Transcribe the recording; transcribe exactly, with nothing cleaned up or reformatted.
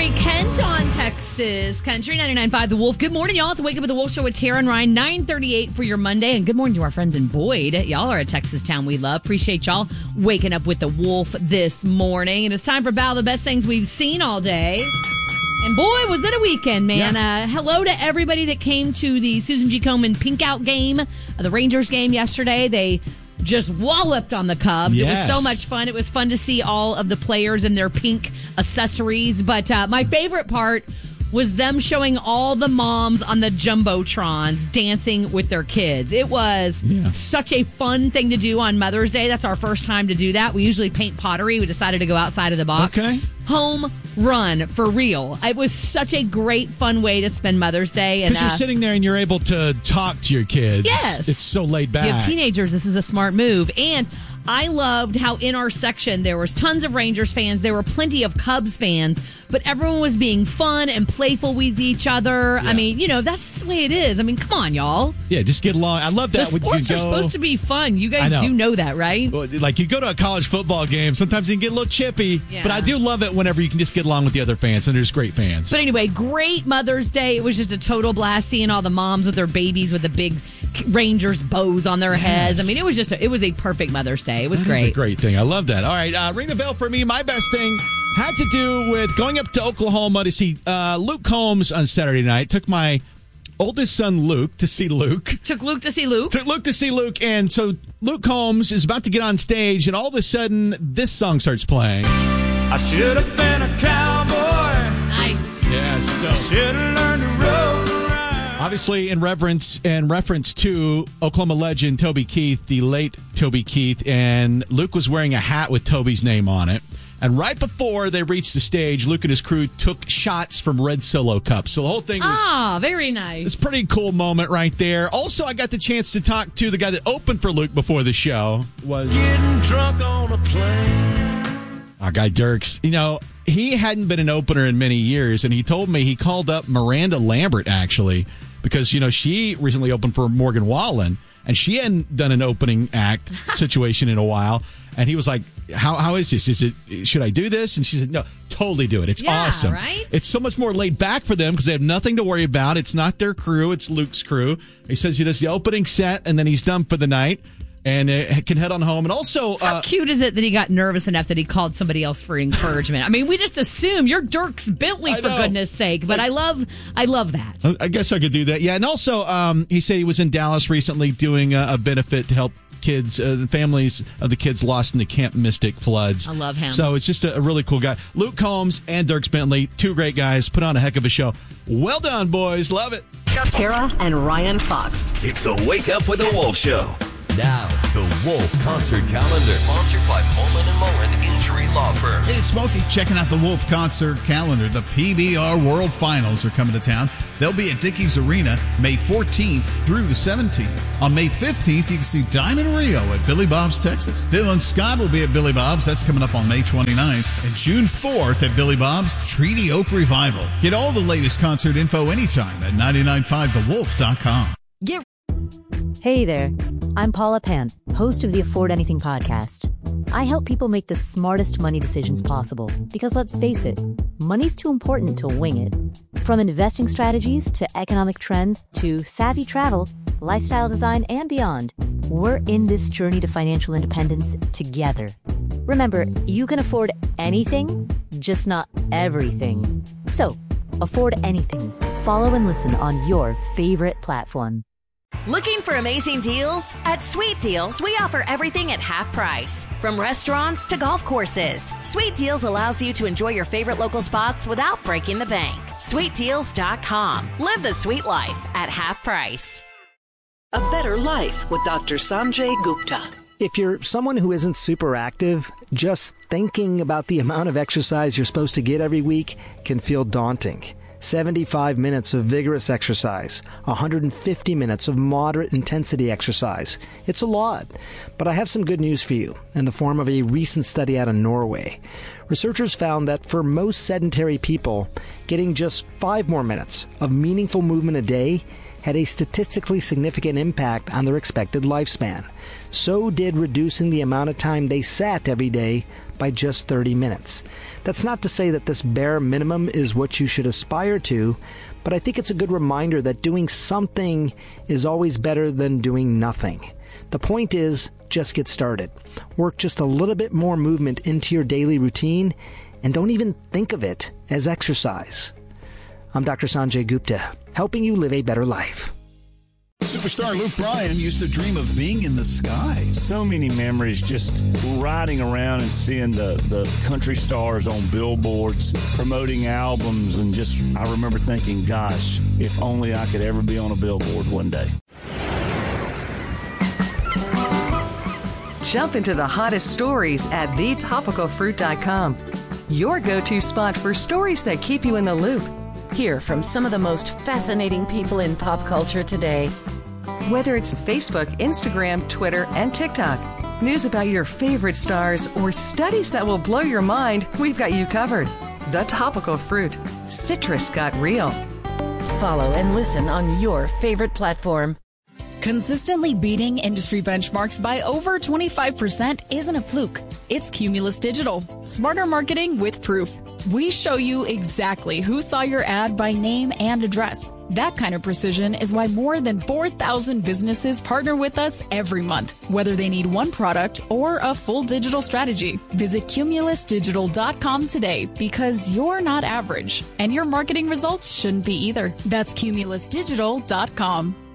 Corey Kent on Texas Country ninety-nine point five The Wolf. Good morning, y'all. It's Wake Up with the Wolf Show with Tara and Ryan, nine thirty-eight for your Monday. And good morning to our friends in Boyd. Y'all are a Texas town we love. Appreciate y'all waking up with the Wolf this morning. And it's time for Battle of the Best Things We've Seen all day. And boy, was it a weekend, man. Yeah. Uh, hello to everybody that came to the Susan G. Komen Pink Out game, uh, the Rangers game yesterday. They just walloped on the Cubs. Yes. It was so much fun. It was fun to see all of the players in their pink accessories. But uh, my favorite part was them showing all the moms on the Jumbotrons dancing with their kids. It was yeah. such a fun thing to do on Mother's Day. That's our first time to do that. We usually paint pottery. We decided to go outside of the box. Okay. Home run, for real. It was such a great, fun way to spend Mother's Day. Because uh, you're sitting there and you're able to talk to your kids. Yes. It's so laid back. If you have teenagers, this is a smart move. And I loved how in our section there was tons of Rangers fans. There were plenty of Cubs fans, but everyone was being fun and playful with each other. Yeah. I mean, you know, that's just the way it is. I mean, come on, y'all. Yeah, just get along. I love that. The sports you are go, supposed to be fun. You guys know. do know that, right? Well, like, you go to a college football game, sometimes you can get a little chippy, Yeah. but I do love it whenever you can just get along with the other fans, and there's great fans. But anyway, great Mother's Day. It was just a total blast seeing all the moms with their babies with the big Rangers bows on their Yes. heads. I mean, it was just a, it was a perfect Mother's Day. It was That great. is a great thing. I love that. All right, uh, ring the bell for me. My best thing had to do with going up to Oklahoma to see uh, Luke Combs on Saturday night. Took my oldest son, Luke, to see Luke. Took Luke to see Luke. Took Luke to see Luke, and so Luke Combs is about to get on stage, and all of a sudden, this song starts playing. I should have been a cowboy. Nice. Yeah, so Should have learned to roll around. obviously in reference and reference to Oklahoma legend Toby Keith, the late Toby Keith, and Luke was wearing a hat with Toby's name on it. And right before they reached the stage, Luke and his crew took shots from red Solo cups. So the whole thing was Ah, very nice. it's a pretty cool moment right there. Also, I got the chance to talk to the guy that opened for Luke before the show. Was Getting drunk on a plane. our guy Dirks. You know, he hadn't been an opener in many years, and he told me he called up Miranda Lambert, actually, because, you know, she recently opened for Morgan Wallen, and she hadn't done an opening act situation in a while. And he was like, how how is this? Is it should I do this? And she said, no, totally do it. It's Yeah, awesome. right? It's so much more laid back for them because they have nothing to worry about. It's not their crew. It's Luke's crew. He says he does the opening set, and then he's done for the night and uh, can head on home. And also, How uh, cute is it that he got nervous enough that he called somebody else for encouragement? I mean, we just assume you're Dirks Bentley, I for know. goodness sake. But I love, I love that. I guess I could do that. Yeah, and also, um, he said he was in Dallas recently doing a, a benefit to help kids, uh, the families of the kids lost in the Camp Mystic floods. I love him. So it's just a, a really cool guy. Luke Combs and Dirks Bentley, two great guys, put on a heck of a show. Well done, boys. Love it. Tara and Ryan Fox. It's the Wake Up with the Wolf Show. Now, the Wolf Concert Calendar. Sponsored by Mullen and Mullen Injury Law Firm. Hey, it's Smokey checking out the Wolf Concert Calendar. The P B R World Finals are coming to town. They'll be at Dickies Arena May fourteenth through the seventeenth. On May fifteenth, you can see Diamond Rio at Billy Bob's, Texas. Dylan Scott will be at Billy Bob's. That's coming up on May twenty-ninth. And June fourth at Billy Bob's, Treaty Oak Revival. Get all the latest concert info anytime at nine nine five the wolf dot com. Get Hey there, I'm Paula Pant, host of the Afford Anything podcast. I help people make the smartest money decisions possible because, let's face it, money's too important to wing it. From investing strategies to economic trends to savvy travel, lifestyle design, and beyond, we're in this journey to financial independence together. Remember, you can afford anything, just not everything. So, afford anything. Follow and listen on your favorite platform. Looking for amazing deals? At Sweet Deals, we offer everything at half price. From restaurants to golf courses, Sweet Deals allows you to enjoy your favorite local spots without breaking the bank. sweet deals dot com. Live the sweet life at half price. A better life with Doctor Sanjay Gupta. If you're someone who isn't super active, just thinking about the amount of exercise you're supposed to get every week can feel daunting. seventy-five minutes of vigorous exercise, one hundred fifty minutes of moderate intensity exercise. It's a lot. But I have some good news for you in the form of a recent study out of Norway. Researchers found that for most sedentary people, getting just five more minutes of meaningful movement a day had a statistically significant impact on their expected lifespan. So did reducing the amount of time they sat every day by just thirty minutes. That's not to say that this bare minimum is what you should aspire to, but I think it's a good reminder that doing something is always better than doing nothing. The point is, just get started. Work just a little bit more movement into your daily routine, and don't even think of it as exercise. I'm Doctor Sanjay Gupta, helping you live a better life. Superstar Luke Bryan used to dream of being in the sky. So many memories just riding around and seeing the, the country stars on billboards, promoting albums, and just, I remember thinking, gosh, if only I could ever be on a billboard one day. Jump into the hottest stories at the topical fruit dot com. Your go-to spot for stories that keep you in the loop. Hear from some of the most fascinating people in pop culture today. Whether it's Facebook, Instagram, Twitter, and TikTok, news about your favorite stars, or studies that will blow your mind, we've got you covered. The Topical Fruit. Citrus got real. Follow and listen on your favorite platform. Consistently beating industry benchmarks by over twenty-five percent isn't a fluke. It's Cumulus Digital. Smarter marketing with proof. We show you exactly who saw your ad by name and address. That kind of precision is why more than four thousand businesses partner with us every month, whether they need one product or a full digital strategy. Visit cumulus digital dot com today, because you're not average, and your marketing results shouldn't be either. That's cumulus digital dot com.